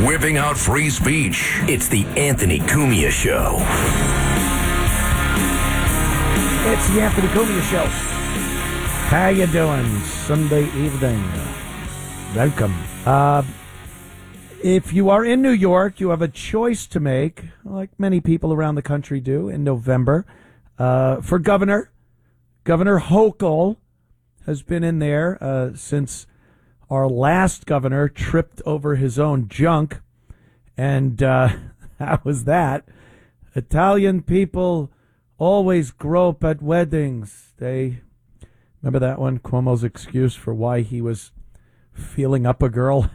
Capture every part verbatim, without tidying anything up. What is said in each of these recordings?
whipping out free speech. It's the Anthony Cumia Show. It's the Anthony Cumia Show. How you doing? Sunday evening. Welcome. Uh, if you are in New York, you have a choice to make, like many people around the country do in November, uh, for governor. Governor Hochul has been in there uh, since our last governor tripped over his own junk. And uh, how was that? Italian people always grope at weddings. They remember that one? Cuomo's excuse for why he was feeling up a girl.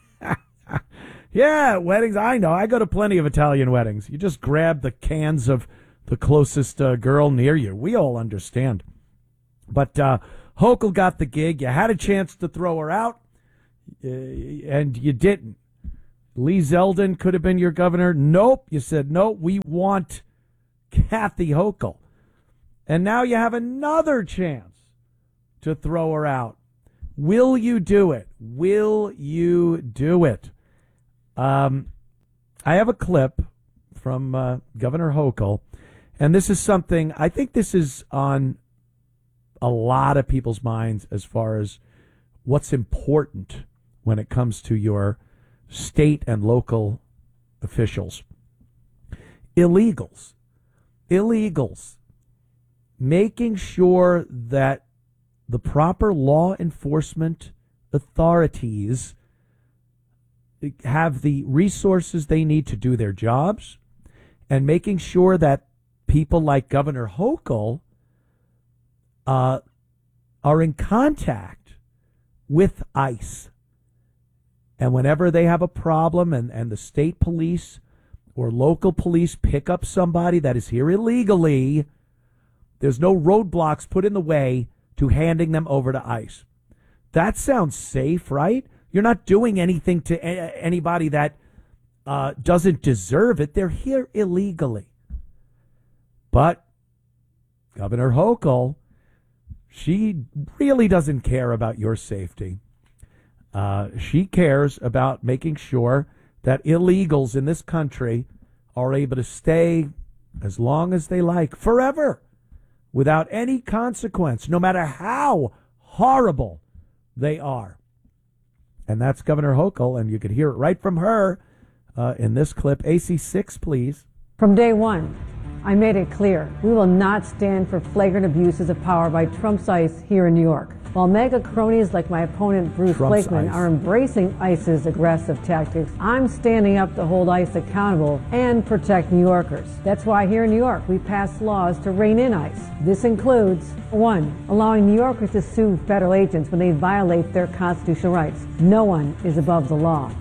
Yeah, weddings. I know. I go to plenty of Italian weddings. You just grab the cans of the closest uh, girl near you. We all understand. But uh, Hochul got the gig. You had a chance to throw her out, uh, and you didn't. Lee Zeldin could have been your governor. Nope. You said, no, we want Kathy Hochul. And now you have another chance to throw her out. Will you do it? Will you do it? Um, I have a clip from uh, Governor Hochul, and this is something, I think this is on a lot of people's minds as far as what's important when it comes to your state and local officials. Illegals. Illegals. Making sure that the proper law enforcement authorities have the resources they need to do their jobs, and making sure that people like Governor Hochul uh, are in contact with ICE. And whenever they have a problem and, and the state police or local police pick up somebody that is here illegally, there's no roadblocks put in the way to handing them over to ICE. That sounds safe, right? You're not doing anything to a- anybody that uh, doesn't deserve it. They're here illegally. But Governor Hochul, she really doesn't care about your safety. Uh, she cares about making sure that illegals in this country are able to stay as long as they like, forever, without any consequence, no matter how horrible they are. And that's Governor Hochul, and you could hear it right from her uh, in this clip. A C six, please. From day one, I made it clear we will not stand for flagrant abuses of power by Trump's ICE here in New York. While mega cronies like my opponent Bruce Trump's Blakeman ICE. are embracing ICE's aggressive tactics, I'm standing up to hold ICE accountable and protect New Yorkers. That's why here in New York we passed laws to rein in ICE. This includes, one, allowing New Yorkers to sue federal agents when they violate their constitutional rights. No one is above the law.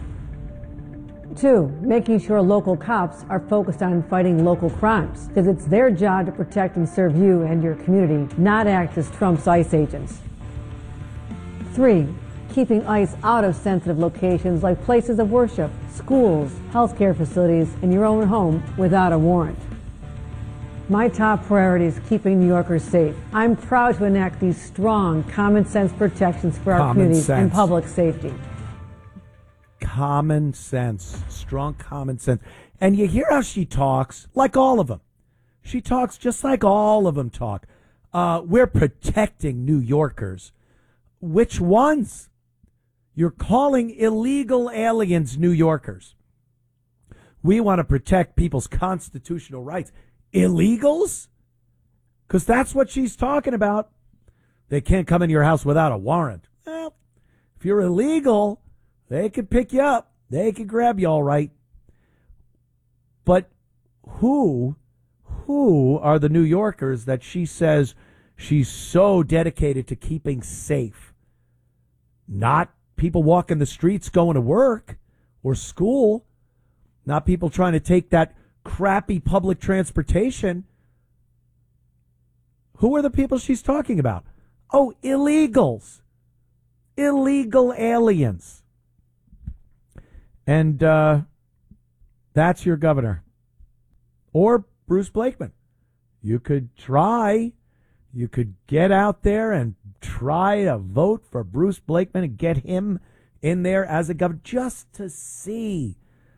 Two, making sure local cops are focused on fighting local crimes, because it's their job to protect and serve you and your community, not act as Trump's ICE agents. Three, keeping ICE out of sensitive locations like places of worship, schools, healthcare facilities, and your own home without a warrant. My top priority is keeping New Yorkers safe. I'm proud to enact these strong, common sense protections for our Common community sense. and public safety. Common sense, strong common sense. And you hear how she talks, like all of them. She talks just like all of them talk. Uh, we're protecting New Yorkers. Which ones? You're calling illegal aliens New Yorkers. We want to protect people's constitutional rights. Illegals? Because that's what she's talking about. They can't come in your house without a warrant. Well, if you're illegal, they could pick you up. They could grab you all right. But who, who are the New Yorkers that she says she's so dedicated to keeping safe? Not people walking the streets going to work or school. Not people trying to take that crappy public transportation. Who are the people she's talking about? Oh, illegals. Illegal aliens. And uh, that's your governor. Or Bruce Blakeman. You could try. You could get out there and try to vote for Bruce Blakeman and get him in there as a governor just to see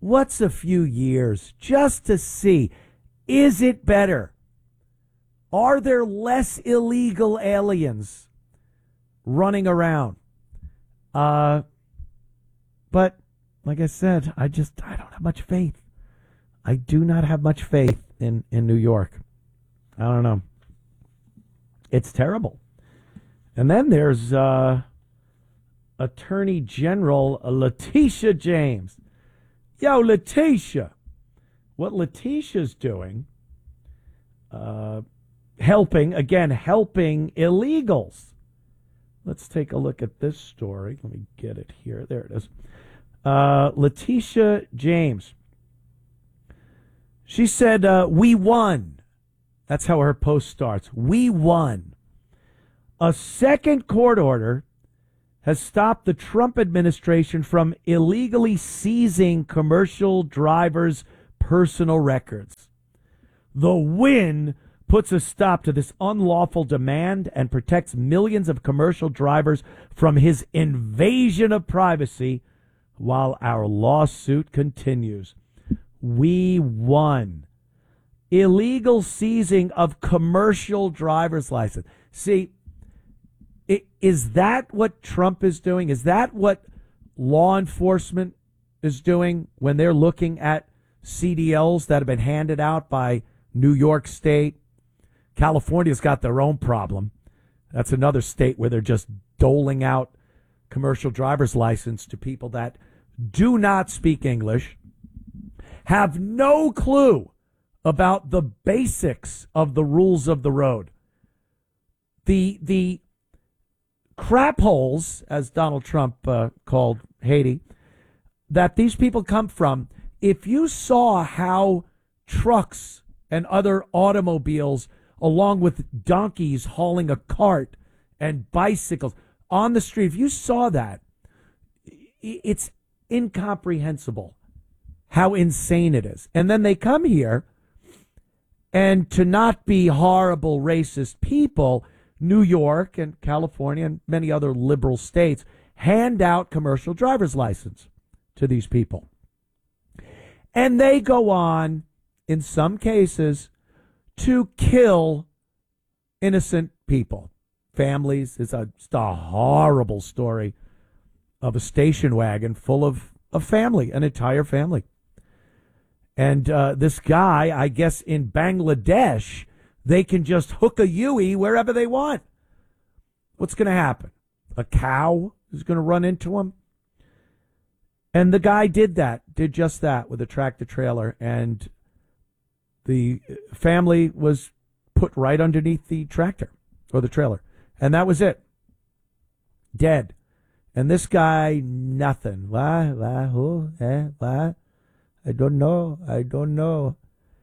What's a few years just to see? Is it better? Are there less illegal aliens running around? Uh, but like I said, I just I don't have much faith. I do not have much faith in, in New York. I don't know. It's terrible. And then there's uh, Attorney General Letitia James. Yo, Letitia. What Letitia's doing, uh, helping, again, helping illegals. Let's take a look at this story. Let me get it here. There it is. Uh, Letitia James. She said, uh, we won. That's how her post starts. We won. A second court order has stopped the Trump administration from illegally seizing commercial drivers' personal records. The win puts a stop to this unlawful demand and protects millions of commercial drivers from his invasion of privacy while our lawsuit continues. We won. Illegal seizing of commercial driver's license. See, is that what Trump is doing? Is that what law enforcement is doing when they're looking at C D Ls that have been handed out by New York State? California's got their own problem. That's another state where they're just doling out commercial driver's license to people that do not speak English, have no clue about the basics of the rules of the road. The the crap holes, as Donald Trump uh, called Haiti, that these people come from, if you saw how trucks and other automobiles, along with donkeys hauling a cart and bicycles on the street, if you saw that, it's incomprehensible how insane it is. And then they come here, and to not be horrible racist people, New York and California and many other liberal states hand out commercial driver's license to these people. And they go on, in some cases, to kill innocent people, families. It's a, it's a horrible story of a station wagon full of a family, an entire family. And uh, this guy, I guess in Bangladesh, they can just hook a Yui wherever they want. What's going to happen? A cow is going to run into him? And the guy did that, did just that with a tractor trailer, and the family was put right underneath the tractor or the trailer. And that was it. Dead. And this guy, nothing. Why? Why? Who? Eh? Why? I don't know. I don't know.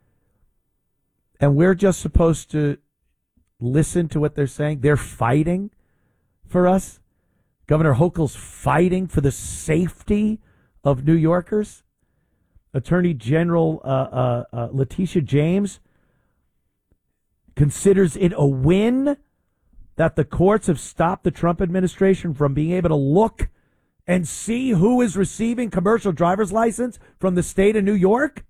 And we're just supposed to listen to what they're saying. They're fighting for us. Governor Hochul's fighting for the safety of New Yorkers. Attorney General uh, uh, uh, Letitia James considers it a win that the courts have stopped the Trump administration from being able to look and see who is receiving commercial driver's license from the state of New York.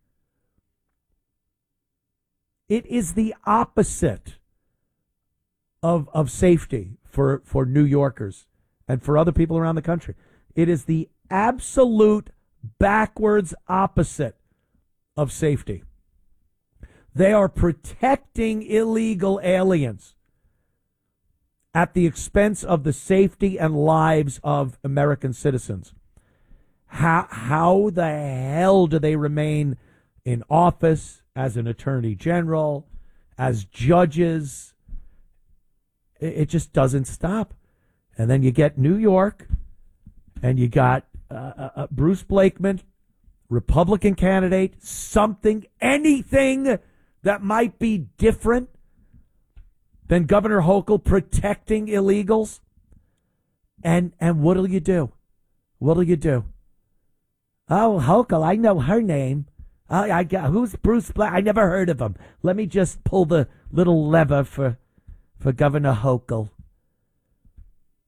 It is the opposite of of safety for, for New Yorkers and for other people around the country. It is the absolute backwards opposite of safety. They are protecting illegal aliens at the expense of the safety and lives of American citizens. How, how the hell do they remain in office as an attorney general, as judges? It, it just doesn't stop. And then you get New York, and you got uh, uh, Bruce Blakeman, Republican candidate, something, anything that might be different than Governor Hochul protecting illegals. And and what'll you do? What'll you do? Oh, Hochul, I know her name. I, I got, who's Bruce Black? I never heard of him. Let me just pull the little lever for for Governor Hochul.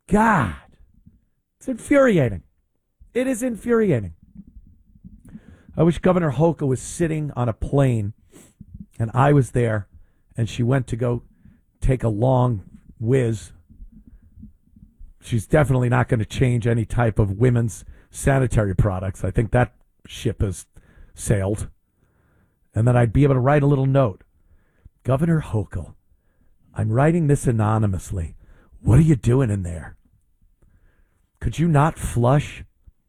God, it's infuriating. It is infuriating. I wish Governor Hochul was sitting on a plane and I was there and she went to go take a long whiz. She's definitely not going to change any type of women's sanitary products. I think that ship has sailed. And then I'd be able to write a little note. Governor Hochul, I'm writing this anonymously. What are you doing in there? Could you not flush?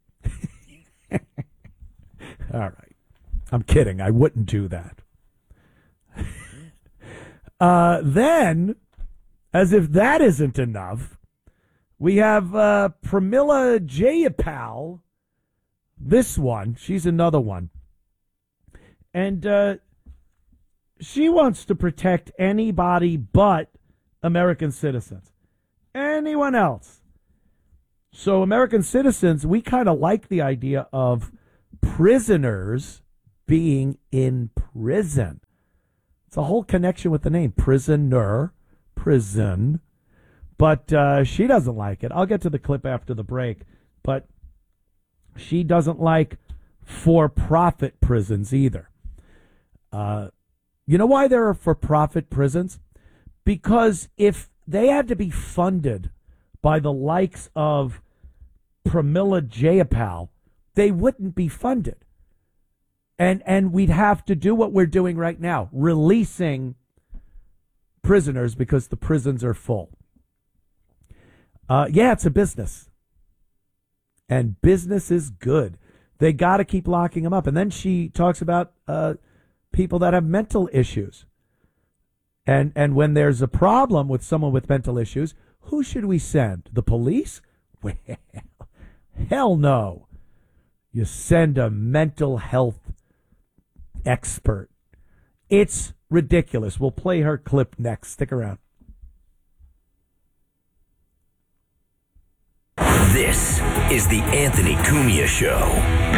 All right. I'm kidding. I wouldn't do that. uh, then, as if that isn't enough, we have uh, Pramila Jayapal. This one, she's another one. And uh, she wants to protect anybody but American citizens. Anyone else. So American citizens, we kind of like the idea of prisoners being in prison. It's a whole connection with the name. Prisoner, prison. But uh, she doesn't like it. I'll get to the clip after the break. But she doesn't like for-profit prisons either. Uh, you know why there are for-profit prisons? Because if they had to be funded by the likes of Pramila Jayapal, they wouldn't be funded. And and we'd have to do what we're doing right now, releasing prisoners because the prisons are full. Uh, yeah, it's a business. And business is good. They got to keep locking them up. And then she talks about uh, people that have mental issues. And and when there's a problem with someone with mental issues, who should we send? The police? Well, hell no. You send a mental health expert. It's ridiculous. We'll play her clip next. Stick around. This is the Anthony Cumia Show.